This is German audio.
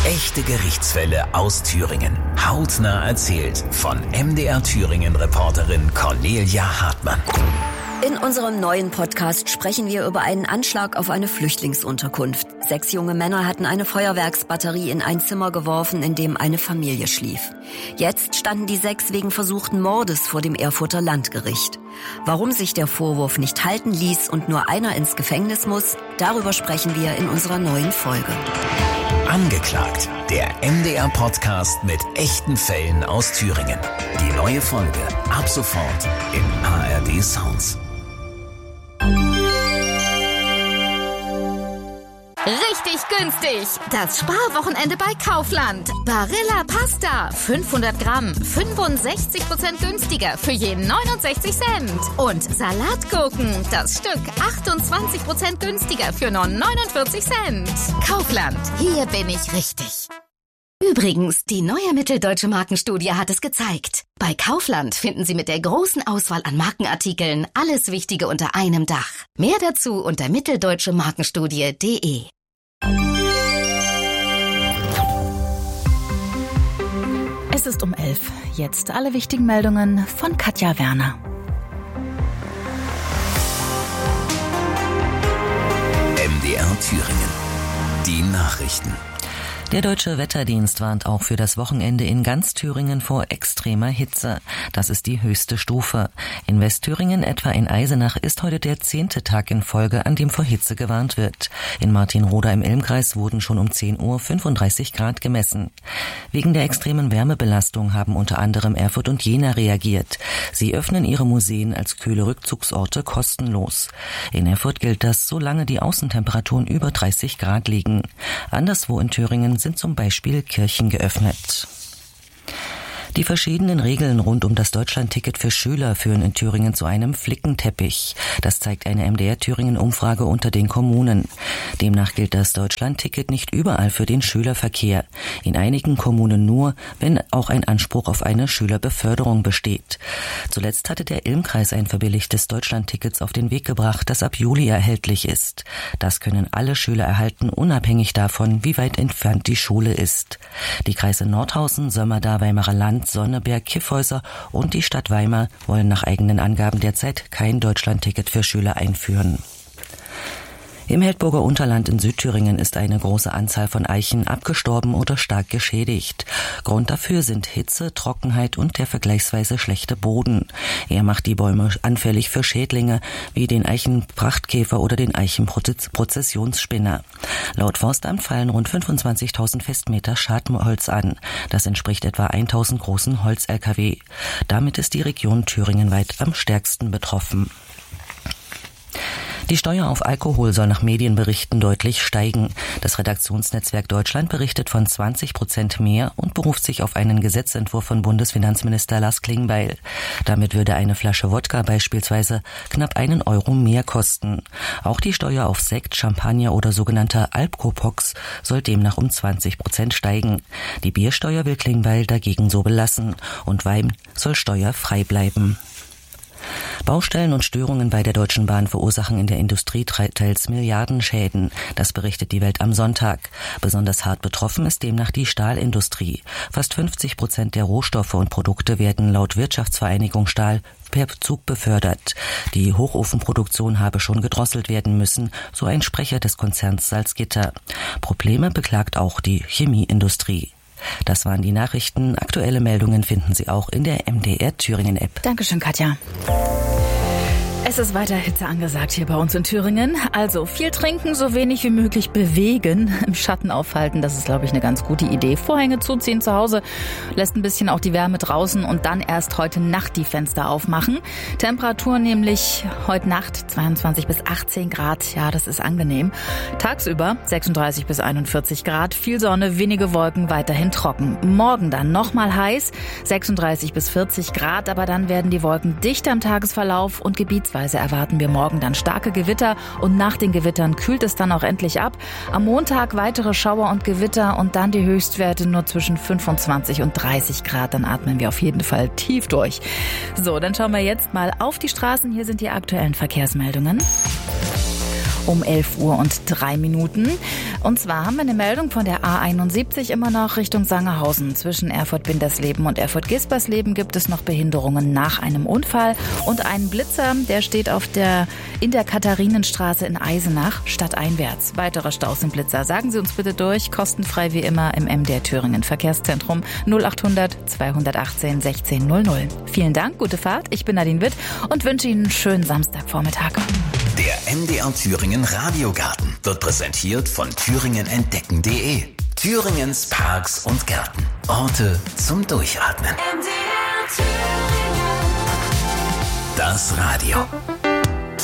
Echte Gerichtsfälle aus Thüringen. Hautnah erzählt von MDR Thüringen-Reporterin Cornelia Hartmann. In unserem neuen Podcast sprechen wir über einen Anschlag auf eine Flüchtlingsunterkunft. 6 junge Männer hatten eine Feuerwerksbatterie in ein Zimmer geworfen, in dem eine Familie schlief. Jetzt standen die 6 wegen versuchten Mordes vor dem Erfurter Landgericht. Warum sich der Vorwurf nicht halten ließ und nur einer ins Gefängnis muss, darüber sprechen wir in unserer neuen Folge. Angeklagt, der MDR-Podcast mit echten Fällen aus Thüringen. Die neue Folge ab sofort in ARD Sounds. Richtig günstig! Das Sparwochenende bei Kaufland. Barilla Pasta, 500 Gramm, 65% günstiger für je 69 Cent. Und Salatgurken, das Stück 28% günstiger für nur 49 Cent. Kaufland, hier bin ich richtig. Übrigens, die neue Mitteldeutsche Markenstudie hat es gezeigt. Bei Kaufland finden Sie mit der großen Auswahl an Markenartikeln alles Wichtige unter einem Dach. Mehr dazu unter mitteldeutschemarkenstudie.de. Es ist um 11. Jetzt alle wichtigen Meldungen von Katja Werner. MDR Thüringen. Die Nachrichten. Der Deutsche Wetterdienst warnt auch für das Wochenende in ganz Thüringen vor extremer Hitze. Das ist die höchste Stufe. In Westthüringen, etwa in Eisenach, ist heute der 10. Tag in Folge, an dem vor Hitze gewarnt wird. In Martinroda im Ilmkreis wurden schon um 10 Uhr 35 Grad gemessen. Wegen der extremen Wärmebelastung haben unter anderem Erfurt und Jena reagiert. Sie öffnen ihre Museen als kühle Rückzugsorte kostenlos. In Erfurt gilt das, solange die Außentemperaturen über 30 Grad liegen. Anderswo in Thüringen sind zum Beispiel Kirchen geöffnet. Die verschiedenen Regeln rund um das Deutschlandticket für Schüler führen in Thüringen zu einem Flickenteppich. Das zeigt eine MDR-Thüringen-Umfrage unter den Kommunen. Demnach gilt das Deutschlandticket nicht überall für den Schülerverkehr. In einigen Kommunen nur, wenn auch ein Anspruch auf eine Schülerbeförderung besteht. Zuletzt hatte der Ilmkreis ein verbilligtes Deutschlandticket auf den Weg gebracht, das ab Juli erhältlich ist. Das können alle Schüler erhalten, unabhängig davon, wie weit entfernt die Schule ist. Die Kreise Nordhausen, Sömmerda, Weimarer Land, Sonneberg, Kyffhäuser und die Stadt Weimar wollen nach eigenen Angaben derzeit kein Deutschlandticket für Schüler einführen. Im Heldburger Unterland in Südthüringen ist eine große Anzahl von Eichen abgestorben oder stark geschädigt. Grund dafür sind Hitze, Trockenheit und der vergleichsweise schlechte Boden. Er macht die Bäume anfällig für Schädlinge wie den Eichenprachtkäfer oder den Eichenprozessionsspinner. Laut Forstamt fallen rund 25.000 Festmeter Schadholz an. Das entspricht etwa 1.000 großen Holz-LKW. Damit ist die Region thüringenweit am stärksten betroffen. Die Steuer auf Alkohol soll nach Medienberichten deutlich steigen. Das Redaktionsnetzwerk Deutschland berichtet von 20% mehr und beruft sich auf einen Gesetzentwurf von Bundesfinanzminister Lars Klingbeil. Damit würde eine Flasche Wodka beispielsweise knapp 1 Euro mehr kosten. Auch die Steuer auf Sekt, Champagner oder sogenannter Alkopox soll demnach um 20% steigen. Die Biersteuer will Klingbeil dagegen so belassen und Wein soll steuerfrei bleiben. Baustellen und Störungen bei der Deutschen Bahn verursachen in der Industrie teils Milliardenschäden. Das berichtet die Welt am Sonntag. Besonders hart betroffen ist demnach die Stahlindustrie. Fast 50% der Rohstoffe und Produkte werden laut Wirtschaftsvereinigung Stahl per Zug befördert. Die Hochofenproduktion habe schon gedrosselt werden müssen, so ein Sprecher des Konzerns Salzgitter. Probleme beklagt auch die Chemieindustrie. Das waren die Nachrichten. Aktuelle Meldungen finden Sie auch in der MDR Thüringen App. Dankeschön, Katja. Es ist weiter Hitze angesagt hier bei uns in Thüringen. Also viel trinken, so wenig wie möglich bewegen, im Schatten aufhalten. Das ist, glaube ich, eine ganz gute Idee. Vorhänge zuziehen zu Hause, lässt ein bisschen auch die Wärme draußen und dann erst heute Nacht die Fenster aufmachen. Temperatur nämlich heute Nacht 22 bis 18 Grad. Ja, das ist angenehm. Tagsüber 36 bis 41 Grad. Viel Sonne, wenige Wolken, weiterhin trocken. Morgen dann nochmal heiß, 36 bis 40 Grad. Aber dann werden die Wolken dichter im Tagesverlauf und gebietsweise erwarten wir morgen dann starke Gewitter und nach den Gewittern kühlt es dann auch endlich ab. Am Montag weitere Schauer und Gewitter und dann die Höchstwerte nur zwischen 25 und 30 Grad. Dann atmen wir auf jeden Fall tief durch. So, dann schauen wir jetzt mal auf die Straßen. Hier sind die aktuellen Verkehrsmeldungen. um 11:03 Uhr. Und zwar haben wir eine Meldung von der A71 immer noch Richtung Sangerhausen. Zwischen Erfurt-Bindersleben und Erfurt-Gispersleben gibt es noch Behinderungen nach einem Unfall. Und ein Blitzer, der steht in der Katharinenstraße in Eisenach stadteinwärts. Weitere Staus im Blitzer. Sagen Sie uns bitte durch, kostenfrei wie immer im MDR Thüringen Verkehrszentrum 0800 218 1600. Vielen Dank, gute Fahrt. Ich bin Nadine Witt und wünsche Ihnen einen schönen Samstagvormittag. Der MDR Thüringen Radiogarten wird präsentiert von thüringenentdecken.de. Thüringens Parks und Gärten. Orte zum Durchatmen. MDR Thüringen. Das Radio.